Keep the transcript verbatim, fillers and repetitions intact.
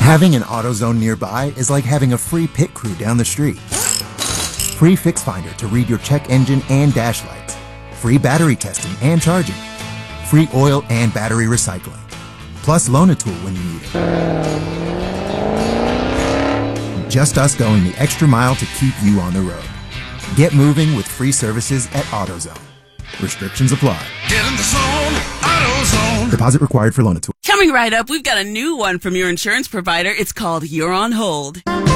Having an AutoZone nearby is like having a free pit crew down the street. Free Fix Finder to read your check engine and dash lights. Free battery testing and charging. Free oil and battery recycling. Plus Loan-A-Tool when you need it. Just us going the extra mile to keep you on the road. Get moving with free services at AutoZone. Restrictions apply. Get in the zone, AutoZone. Deposit required for Loan-A-Tool. Coming right up, we've got a new one from your insurance provider. It's called You're on Hold.